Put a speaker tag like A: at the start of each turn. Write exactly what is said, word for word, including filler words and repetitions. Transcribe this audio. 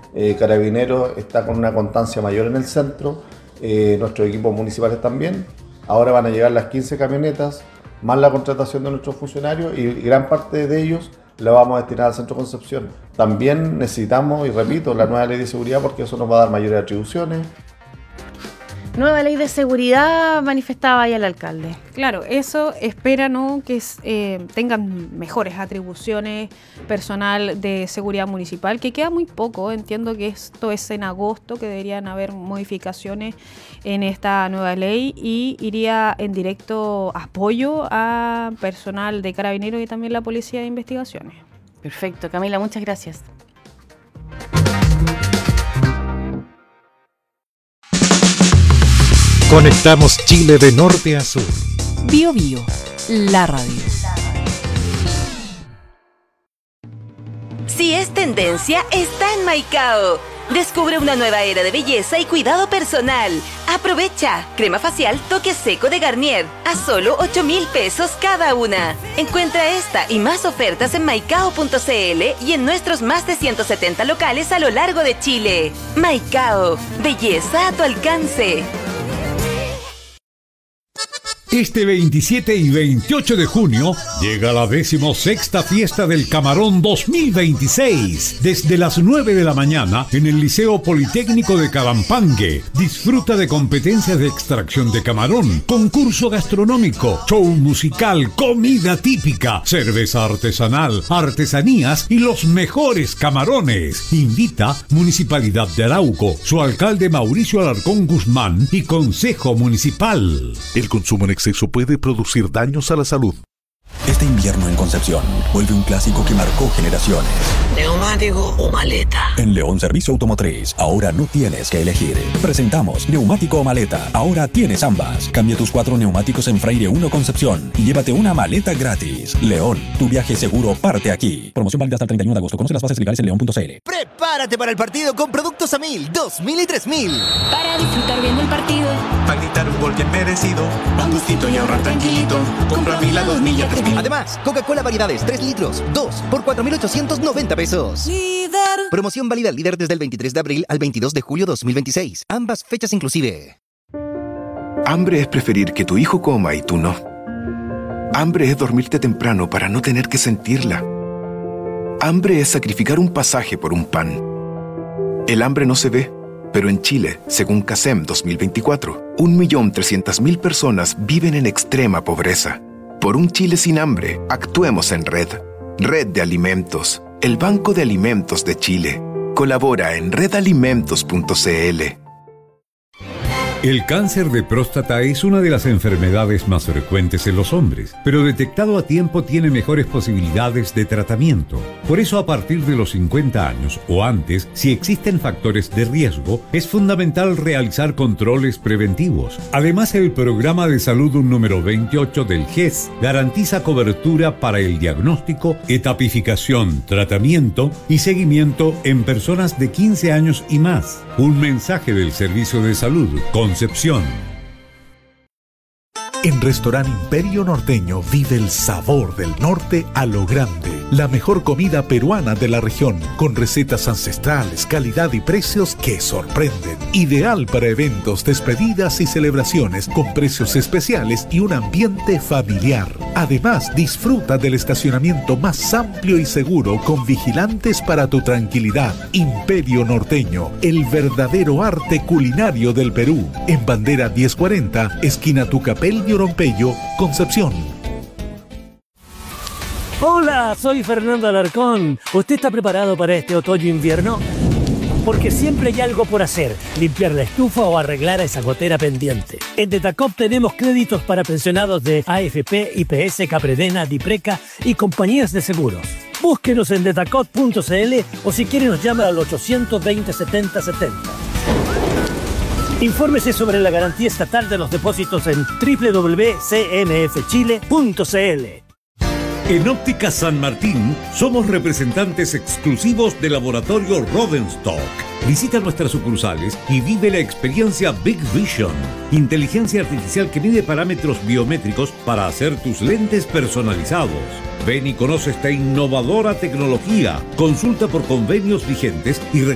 A: eh, Carabineros está con una constancia mayor en el centro, eh, nuestros equipos municipales también. Ahora van a llegar las quince camionetas, más la contratación de nuestros funcionarios y gran parte de ellos la vamos a destinar al Centro Concepción. También necesitamos, y repito, la nueva ley de seguridad porque eso nos va a dar mayores atribuciones.
B: Nueva ley de seguridad, manifestaba ahí el alcalde.
C: Claro, eso espera, ¿no?, que eh, tengan mejores atribuciones, personal de seguridad municipal, que queda muy poco. Entiendo que esto es en agosto, que deberían haber modificaciones en esta nueva ley y iría en directo apoyo a personal de Carabineros y también la Policía de Investigaciones.
B: Perfecto, Camila, muchas gracias.
D: Conectamos Chile de norte a sur.
E: Bio Bio, la radio.
F: Si es tendencia, está en Maicao. Descubre una nueva era de belleza y cuidado personal. Aprovecha. Crema facial Toque Seco de Garnier a solo ocho mil pesos cada una. Encuentra esta y más ofertas en maicao punto cl y en nuestros más de ciento setenta locales a lo largo de Chile. Maicao. Belleza a tu alcance.
D: Este veintisiete y veintiocho de junio llega la decimosexta Fiesta del Camarón dos mil veintiséis. Desde las nueve de la mañana en el Liceo Politécnico de Calampangue. Disfruta de competencias de extracción de camarón, concurso gastronómico, show musical, comida típica, cerveza artesanal, artesanías y los mejores camarones. Invita Municipalidad de Arauco, su alcalde Mauricio Alarcón Guzmán y Consejo Municipal.
G: El consumo en exceso puede producir daños a la salud.
H: Este invierno en Concepción vuelve un clásico que marcó generaciones.
I: ¿Neumático o maleta?
H: En León Servicio Automotriz, ahora no tienes que elegir. Presentamos neumático o maleta. Ahora tienes ambas. Cambia tus cuatro neumáticos en Freire uno Concepción y llévate una maleta gratis. León, tu viaje seguro parte aquí. Promoción válida hasta el treinta y uno de agosto. Conoce las bases legales en león punto cl.
J: Prepárate para el partido con productos a mil, dos mil y tres mil.
K: Para disfrutar bien del partido.
L: Para gritar un gol bien merecido. Un gustito y ahorrar tranquilito. Compra mil a dos mil y a tres mil.
J: Además, Coca-Cola Variedades tres litros, dos por cuatro mil ochocientos noventa pesos.
K: Líder.
J: Promoción válida al líder desde el veintitrés de abril al veintidós de julio dos mil veintiséis. Ambas fechas inclusive.
M: Hambre es preferir que tu hijo coma y tú no. Hambre es dormirte temprano para no tener que sentirla. Hambre es sacrificar un pasaje por un pan. El hambre no se ve, pero en Chile, según CASEM dos mil veinticuatro, un millón trescientas mil personas viven en extrema pobreza. Por un Chile sin hambre, actuemos en Red. Red de Alimentos, el Banco de Alimentos de Chile. Colabora en red alimentos punto cl.
D: El cáncer de próstata es una de las enfermedades más frecuentes en los hombres, pero detectado a tiempo tiene mejores posibilidades de tratamiento. Por eso, a partir de los cincuenta años o antes, si existen factores de riesgo, es fundamental realizar controles preventivos. Además, el Programa de Salud número veintiocho del G E S garantiza cobertura para el diagnóstico, etapificación, tratamiento y seguimiento en personas de quince años y más. Un mensaje del Servicio de Salud Concepción.
G: En Restaurante Imperio Norteño vive el sabor del norte a lo grande. La mejor comida peruana de la región, con recetas ancestrales, calidad y precios que sorprenden. Ideal para eventos, despedidas y celebraciones, con precios especiales y un ambiente familiar. Además, disfruta del estacionamiento más amplio y seguro, con vigilantes para tu tranquilidad. Imperio Norteño, el verdadero arte culinario del Perú. En Bandera diez cuarenta, esquina Tucapel y Orompeyo, Concepción.
N: Hola, soy Fernando Alarcón. ¿Usted está preparado para este otoño-invierno? Porque siempre hay algo por hacer, limpiar la estufa o arreglar esa gotera pendiente. En Detacop tenemos créditos para pensionados de A F P, I P S, Capredena, Dipreca y compañías de seguros. Búsquenos en detacop punto cl o si quiere nos llama al ochocientos veinte setenta setenta. Infórmese sobre la garantía estatal de los depósitos en doble u doble u doble u punto c n f chile punto c l.
D: En Óptica San Martín somos representantes exclusivos del laboratorio Rodenstock. Visita nuestras sucursales y vive la experiencia Big Vision, inteligencia artificial que mide parámetros biométricos para hacer tus lentes personalizados. Ven y conoce esta innovadora tecnología. Consulta por convenios vigentes y